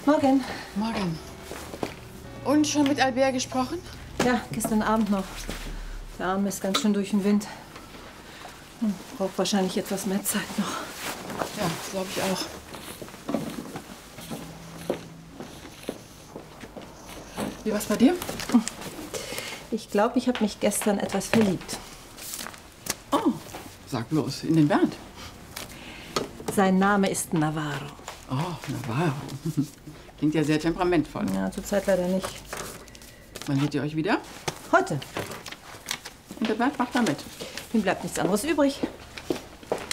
Morgen. Morgen. Und schon mit Albert gesprochen? Ja, gestern Abend noch. Der Arm ist ganz schön durch den Wind. Braucht wahrscheinlich etwas mehr Zeit noch. Ja, glaube ich auch. Wie war's bei dir? Ich glaube, ich habe mich gestern etwas verliebt. Oh, sag bloß, in den Bernd. Sein Name ist Navarro. Oh, Navarro. Klingt ja sehr temperamentvoll. Ja, zurzeit leider nicht. Wann seht ihr euch wieder? Heute. Und der Bernd macht da mit. Ihm bleibt nichts anderes übrig.